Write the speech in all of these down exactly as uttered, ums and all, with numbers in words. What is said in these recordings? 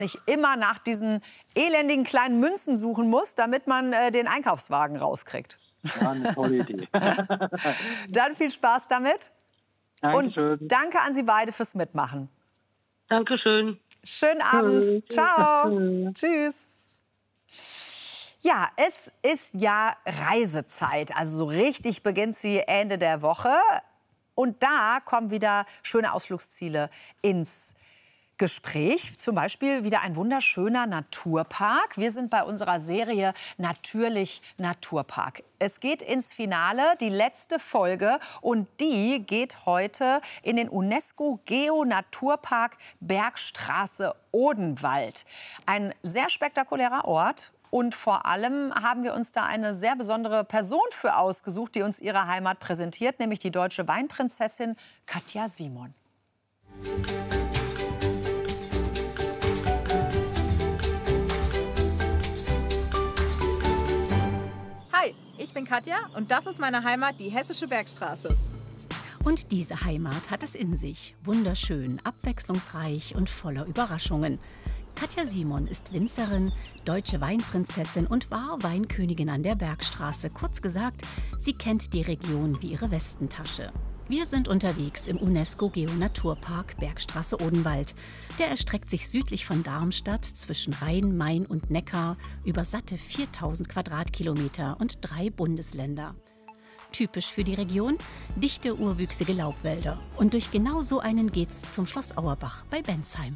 nicht immer nach diesen elendigen kleinen Münzen suchen muss, damit man äh, den Einkaufswagen rauskriegt. Ja, eine tolle Idee. Dann viel Spaß damit. Dankeschön. Und danke an Sie beide fürs Mitmachen. Dankeschön. Schönen Abend. Tschüss. Ciao. Tschüss. Tschüss. Ja, es ist ja Reisezeit. Also so richtig beginnt sie Ende der Woche. Und da kommen wieder schöne Ausflugsziele ins Gespräch. Zum Beispiel wieder ein wunderschöner Naturpark. Wir sind bei unserer Serie Natürlich Naturpark. Es geht ins Finale, die letzte Folge. Und die geht heute in den UNESCO-Geo-Naturpark Bergstraße Odenwald. Ein sehr spektakulärer Ort. Und vor allem haben wir uns da eine sehr besondere Person für ausgesucht, die uns ihre Heimat präsentiert, nämlich die deutsche Weinprinzessin Katja Simon. Hi, ich bin Katja und das ist meine Heimat, die Hessische Bergstraße. Und diese Heimat hat es in sich. Wunderschön, abwechslungsreich und voller Überraschungen. Katja Simon ist Winzerin, deutsche Weinprinzessin und war Weinkönigin an der Bergstraße. Kurz gesagt, sie kennt die Region wie ihre Westentasche. Wir sind unterwegs im UNESCO-Geo-Naturpark Bergstraße Odenwald. Der erstreckt sich südlich von Darmstadt zwischen Rhein, Main und Neckar über satte viertausend Quadratkilometer und drei Bundesländer. Typisch für die Region, dichte, urwüchsige Laubwälder. Und durch genau so einen geht's zum Schloss Auerbach bei Bensheim.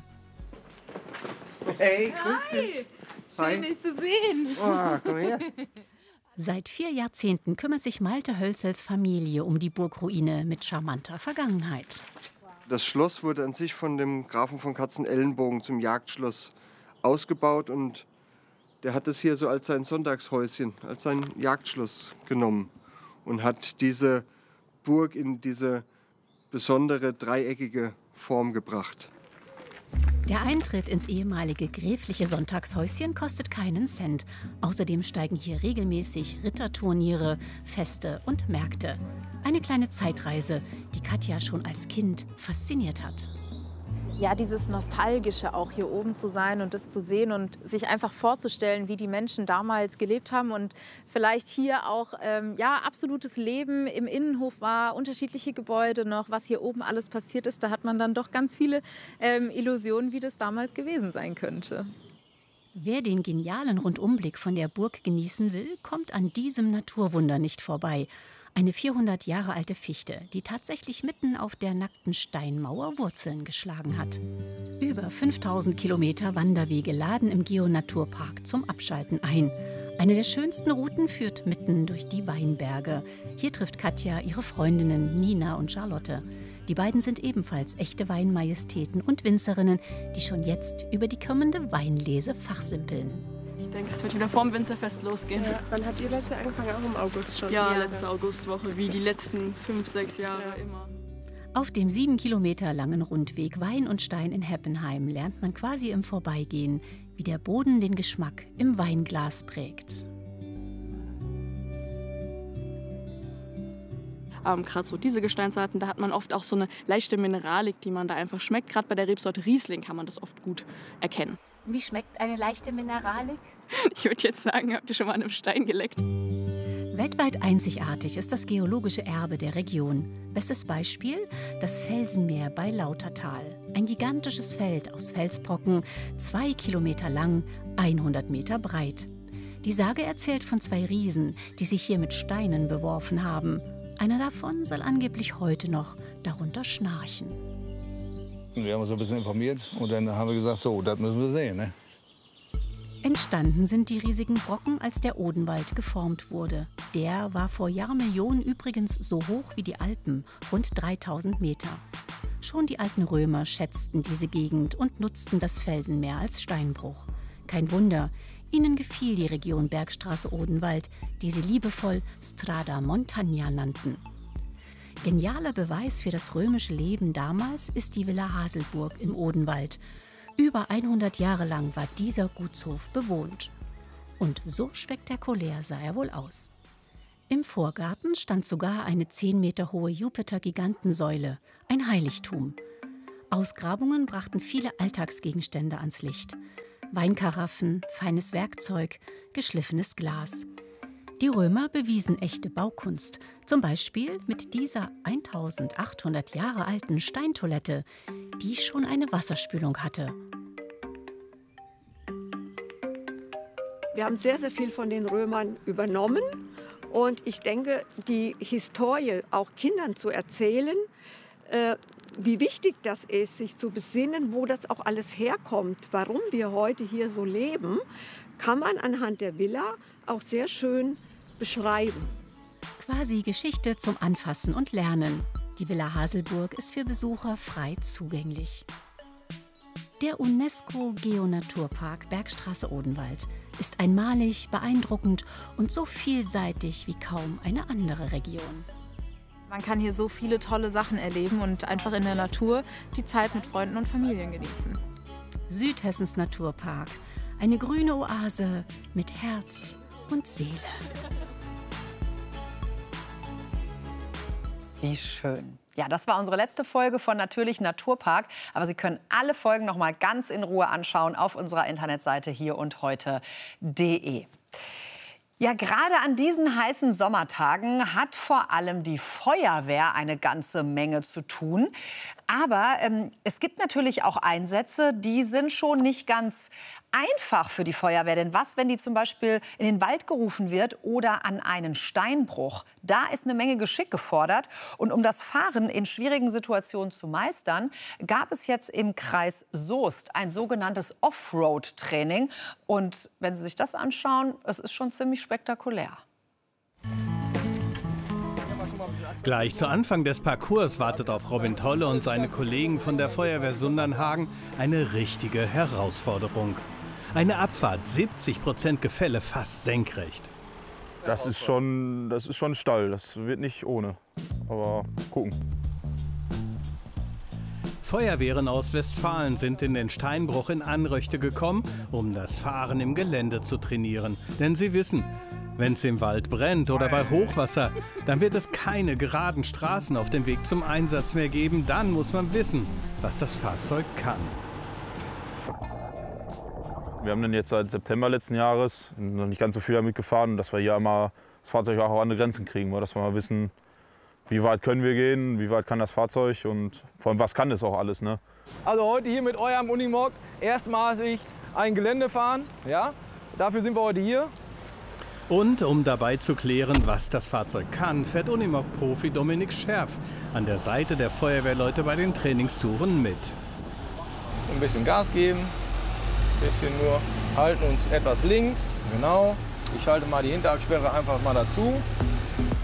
Hey, grüß dich. Hi. Schön, dich zu sehen. Oh, komm her. Seit vier Jahrzehnten kümmert sich Malte Hölzels Familie um die Burgruine mit charmanter Vergangenheit. Das Schloss wurde an sich von dem Grafen von Katzenellenbogen zum Jagdschloss ausgebaut und der hat es hier so als sein Sonntagshäuschen, als sein Jagdschloss genommen und hat diese Burg in diese besondere dreieckige Form gebracht. Der Eintritt ins ehemalige gräfliche Sonntagshäuschen kostet keinen Cent. Außerdem steigen hier regelmäßig Ritterturniere, Feste und Märkte. Eine kleine Zeitreise, die Katja schon als Kind fasziniert hat. Ja, dieses Nostalgische auch hier oben zu sein und das zu sehen und sich einfach vorzustellen, wie die Menschen damals gelebt haben und vielleicht hier auch ähm, ja, absolutes Leben im Innenhof war, unterschiedliche Gebäude noch, was hier oben alles passiert ist. Da hat man dann doch ganz viele ähm, Illusionen, wie das damals gewesen sein könnte. Wer den genialen Rundumblick von der Burg genießen will, kommt an diesem Naturwunder nicht vorbei. Eine vierhundert Jahre alte Fichte, die tatsächlich mitten auf der nackten Steinmauer Wurzeln geschlagen hat. Über fünftausend Kilometer Wanderwege laden im Geo-Naturpark zum Abschalten ein. Eine der schönsten Routen führt mitten durch die Weinberge. Hier trifft Katja ihre Freundinnen Nina und Charlotte. Die beiden sind ebenfalls echte Weinmajestäten und Winzerinnen, die schon jetzt über die kommende Weinlese fachsimpeln. Ich denke, es wird wieder vorm Winzerfest losgehen. Ja, wann habt ihr letztes Jahr angefangen? Auch im August schon? Ja, letzte Augustwoche, wie die letzten fünf, sechs Jahre ja. immer. Auf dem sieben Kilometer langen Rundweg Wein und Stein in Heppenheim lernt man quasi im Vorbeigehen, wie der Boden den Geschmack im Weinglas prägt. Ähm, Gerade so diese Gesteinsarten, da hat man oft auch so eine leichte Mineralik, die man da einfach schmeckt. Gerade bei der Rebsorte Riesling kann man das oft gut erkennen. Wie schmeckt eine leichte Mineralik? Ich würde jetzt sagen, habt ihr schon mal an einem Stein geleckt? Weltweit einzigartig ist das geologische Erbe der Region. Bestes Beispiel das Felsenmeer bei Lautertal. Ein gigantisches Feld aus Felsbrocken, zwei Kilometer lang, hundert Meter breit. Die Sage erzählt von zwei Riesen, die sich hier mit Steinen beworfen haben. Einer davon soll angeblich heute noch darunter schnarchen. Wir haben uns ein bisschen informiert und dann haben wir gesagt, so, das müssen wir sehen. Ne? Entstanden sind die riesigen Brocken, als der Odenwald geformt wurde. Der war vor Jahrmillionen übrigens so hoch wie die Alpen, rund dreitausend Meter. Schon die alten Römer schätzten diese Gegend und nutzten das Felsenmeer als Steinbruch. Kein Wunder, ihnen gefiel die Region Bergstraße Odenwald, die sie liebevoll Strada Montagna nannten. Genialer Beweis für das römische Leben damals ist die Villa Haselburg im Odenwald. Über hundert Jahre lang war dieser Gutshof bewohnt. Und so spektakulär sah er wohl aus. Im Vorgarten stand sogar eine zehn Meter hohe Jupiter-Gigantensäule, ein Heiligtum. Ausgrabungen brachten viele Alltagsgegenstände ans Licht. Weinkaraffen, feines Werkzeug, geschliffenes Glas. Die Römer bewiesen echte Baukunst, zum Beispiel mit dieser eintausendachthundert Jahre alten Steintoilette, die schon eine Wasserspülung hatte. Wir haben sehr, sehr viel von den Römern übernommen. Und ich denke, die Historie auch Kindern zu erzählen, äh, wie wichtig das ist, sich zu besinnen, wo das auch alles herkommt, warum wir heute hier so leben, kann man anhand der Villa auch sehr schön beschreiben. Quasi Geschichte zum Anfassen und Lernen. Die Villa Haselburg ist für Besucher frei zugänglich. Der UNESCO-Geonaturpark Bergstraße Odenwald ist einmalig, beeindruckend und so vielseitig wie kaum eine andere Region. Man kann hier so viele tolle Sachen erleben und einfach in der Natur die Zeit mit Freunden und Familien genießen. Südhessens Naturpark, eine grüne Oase mit Herz und Seele. Wie schön. Ja, das war unsere letzte Folge von Natürlich Naturpark. Aber Sie können alle Folgen noch mal ganz in Ruhe anschauen auf unserer Internetseite hier und heute punkt de. Ja, gerade an diesen heißen Sommertagen hat vor allem die Feuerwehr eine ganze Menge zu tun. Aber ähm, es gibt natürlich auch Einsätze, die sind schon nicht ganz einfach für die Feuerwehr. Denn was, wenn die zum Beispiel in den Wald gerufen wird oder an einen Steinbruch? Da ist eine Menge Geschick gefordert. Und um das Fahren in schwierigen Situationen zu meistern, gab es jetzt im Kreis Soest ein sogenanntes Offroad-Training. Und wenn Sie sich das anschauen, es ist schon ziemlich spektakulär. Gleich zu Anfang des Parcours wartet auf Robin Tolle und seine Kollegen von der Feuerwehr Sundernhagen eine richtige Herausforderung. Eine Abfahrt, siebzig Prozent Gefälle, fast senkrecht. Das ist schon, das ist schon Stall, das wird nicht ohne, aber gucken. Feuerwehren aus Westfalen sind in den Steinbruch in Anröchte gekommen, um das Fahren im Gelände zu trainieren. Denn sie wissen, wenn es im Wald brennt oder bei Hochwasser, dann wird es keine geraden Straßen auf dem Weg zum Einsatz mehr geben. Dann muss man wissen, was das Fahrzeug kann. Wir haben den jetzt seit September letzten Jahres noch nicht ganz so viel damit gefahren, dass wir hier einmal das Fahrzeug auch an die Grenzen kriegen, dass wir mal wissen, wie weit können wir gehen, wie weit kann das Fahrzeug und vor allem, was kann das auch alles. Ne? Also heute hier mit eurem Unimog erstmalig ein Gelände fahren. Ja? Dafür sind wir heute hier. Und um dabei zu klären, was das Fahrzeug kann, fährt Unimog-Profi Dominik Scherf an der Seite der Feuerwehrleute bei den Trainingstouren mit. Ein bisschen Gas geben, ein bisschen nur halten uns etwas links, genau. Ich halte mal die Hinterachssperre einfach mal dazu.